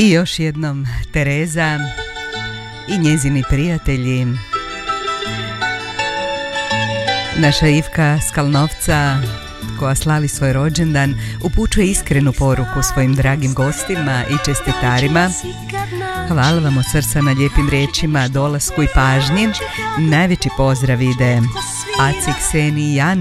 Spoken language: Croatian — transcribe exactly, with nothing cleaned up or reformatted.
I još jednom Tereza i njezini prijatelji. Naša Ivka Skalnovca, koja slavi svoj rođendan, upućuje iskrenu poruku svojim dragim gostima i čestitarima. Hvala vam od srca na lijepim riječima, dolasku i pažnji. Najveći pozdrav ide Aci, Kseni i Jani